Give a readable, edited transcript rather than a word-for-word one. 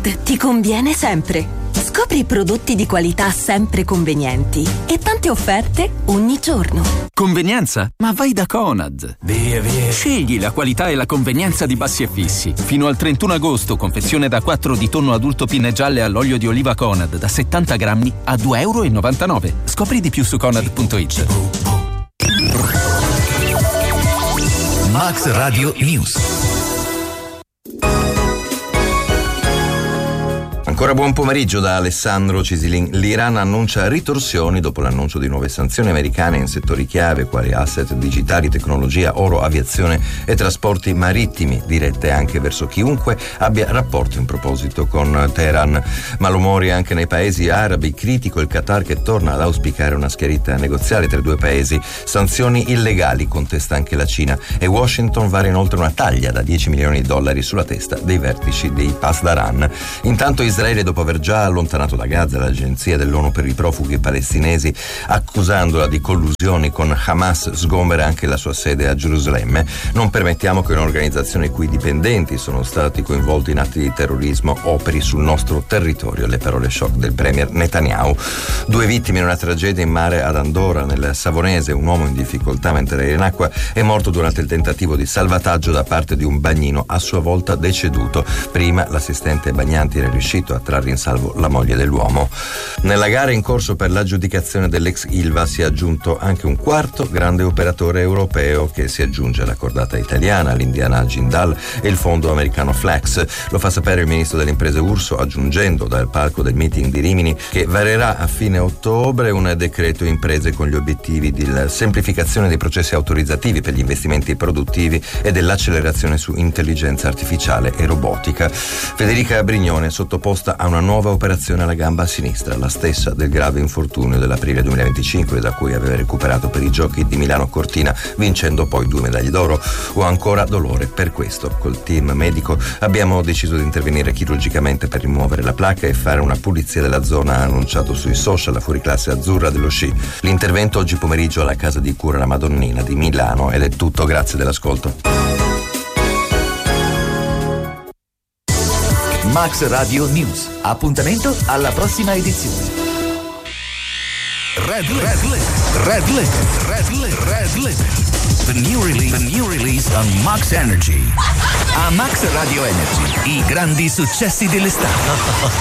Conad ti conviene sempre. Scopri prodotti di qualità sempre convenienti e tante offerte ogni giorno. Convenienza? Ma vai da Conad. Via. Scegli la qualità e la convenienza di Bassi e Fissi. Fino al 31 agosto, confezione da 4 di tonno adulto pinne gialle all'olio di oliva Conad da 70 grammi a €2,99. Scopri di più su Conad.it. Max Radio News. Ancora buon pomeriggio da Alessandro Cisilin. L'Iran annuncia ritorsioni dopo l'annuncio di nuove sanzioni americane in settori chiave quali asset digitali, tecnologia, oro, aviazione e trasporti marittimi, dirette anche verso chiunque abbia rapporto in proposito con Teheran. Malumori anche nei paesi arabi, critico il Qatar che torna ad auspicare una schiarita negoziale tra i due paesi. Sanzioni illegali, contesta anche la Cina, e Washington vara inoltre una taglia da $10 milioni sulla testa dei vertici dei Pasdaran. Intanto Israele, dopo aver già allontanato da Gaza l'agenzia dell'ONU per i profughi palestinesi, accusandola di collusioni con Hamas, sgombera anche la sua sede a Gerusalemme. Non permettiamo che un'organizzazione i cui dipendenti sono stati coinvolti in atti di terrorismo operi sul nostro territorio, le parole shock del premier Netanyahu. 2 vittime in una tragedia in mare ad Andorra, nel Savonese. Un uomo in difficoltà mentre era in acqua è morto durante il tentativo di salvataggio da parte di un bagnino, a sua volta deceduto. Prima l'assistente bagnanti era riuscito a trarre in salvo la moglie dell'uomo. Nella gara in corso per l'aggiudicazione dell'ex Ilva si è aggiunto anche un quarto grande operatore europeo che si aggiunge alla cordata italiana, l'Indiana Jindal e il fondo americano Flex. Lo fa sapere il ministro delle imprese Urso, aggiungendo dal palco del meeting di Rimini che varerà a fine ottobre un decreto imprese con gli obiettivi di semplificazione dei processi autorizzativi per gli investimenti produttivi e dell'accelerazione su intelligenza artificiale e robotica. Federica Brignone sottoposta a una nuova operazione alla gamba sinistra, la stessa del grave infortunio dell'aprile 2025 da cui aveva recuperato per i Giochi di Milano Cortina, vincendo poi 2 medaglie d'oro. Ho ancora dolore, per questo col team medico abbiamo deciso di intervenire chirurgicamente per rimuovere la placca e fare una pulizia della zona, ha annunciato sui social la fuoriclasse azzurra dello sci. L'intervento oggi pomeriggio alla casa di cura La Madonnina di Milano, ed è tutto, grazie dell'ascolto. Max Radio News. Appuntamento alla prossima edizione. Red Limit. The new release on Max Energy. A Max Radio Energy, i grandi successi dell'estate.